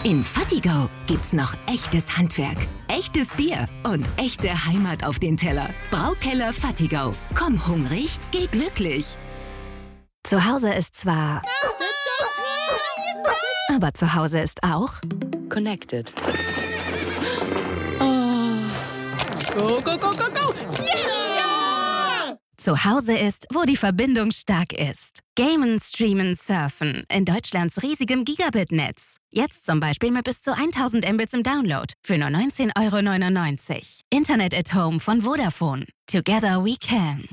Im Fattigau gibt's noch echtes Handwerk, echtes Bier und echte Heimat auf den Teller. Braukeller Fattigau. Komm hungrig, geh glücklich. Zu Hause ist zwar... Aber zu Hause ist auch... Connected. Go, go, go, go, go! Yeah! Zu Hause ist, wo die Verbindung stark ist. Gamen, streamen, surfen. In Deutschlands riesigem Gigabit-Netz. Jetzt zum Beispiel mit bis zu 1000 Mbits im Download. Für nur 19,99 €. Internet at Home von Vodafone. Together we can.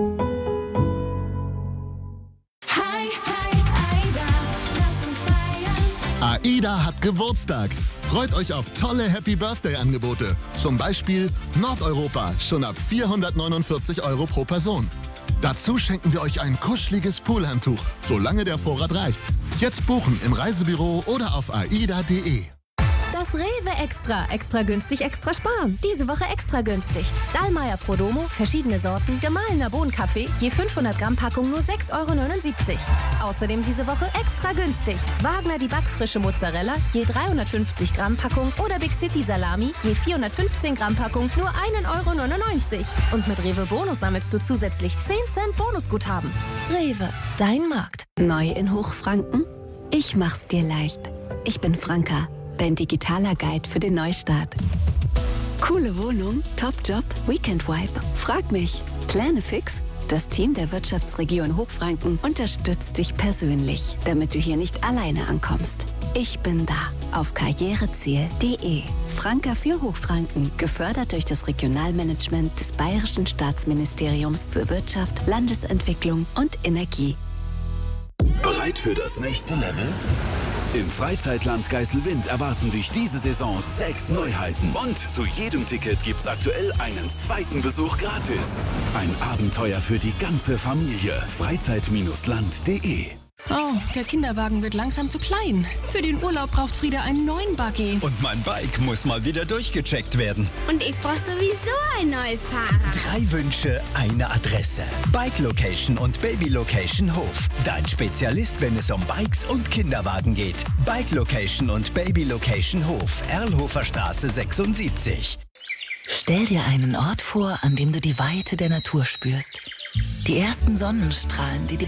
AIDA hat Geburtstag. Freut euch auf tolle Happy-Birthday-Angebote. Zum Beispiel Nordeuropa, schon ab 449 € pro Person. Dazu schenken wir euch ein kuscheliges Poolhandtuch, solange der Vorrat reicht. Jetzt buchen im Reisebüro oder auf aida.de. Das Rewe Extra. Extra günstig, extra sparen. Diese Woche extra günstig. Dallmayr Prodomo, verschiedene Sorten, gemahlener Bohnenkaffee, je 500 Gramm Packung nur 6,79 €. Außerdem diese Woche extra günstig. Wagner die backfrische Mozzarella, je 350 Gramm Packung oder Big City Salami, je 415 Gramm Packung nur 1,99 €. Und mit Rewe Bonus sammelst du zusätzlich 10 Cent Bonusguthaben. Rewe, dein Markt. Neu in Hochfranken? Ich mach's dir leicht. Ich bin Franka, dein digitaler Guide für den Neustart. Coole Wohnung, Top-Job, Weekend-Vibe. Frag mich. Pläne fix? Das Team der Wirtschaftsregion Hochfranken unterstützt dich persönlich, damit du hier nicht alleine ankommst. Ich bin da auf karriereziel.de. Franka für Hochfranken, gefördert durch das Regionalmanagement des Bayerischen Staatsministeriums für Wirtschaft, Landesentwicklung und Energie. Bereit für das nächste Level? Im Freizeitland Geiselwind erwarten dich diese Saison 6 Neuheiten. Und zu jedem Ticket gibt's aktuell einen zweiten Besuch gratis. Ein Abenteuer für die ganze Familie. Freizeit-land.de. Oh, der Kinderwagen wird langsam zu klein. Für den Urlaub braucht Frieda einen neuen Buggy. Und mein Bike muss mal wieder durchgecheckt werden. Und ich brauche sowieso ein neues Fahrrad. 3 Wünsche, eine Adresse. Bike Location und Baby Location Hof. Dein Spezialist, wenn es um Bikes und Kinderwagen geht. Bike Location und Baby Location Hof. Erlhofer Straße 76. Stell dir einen Ort vor, an dem du die Weite der Natur spürst. Die ersten Sonnenstrahlen, die die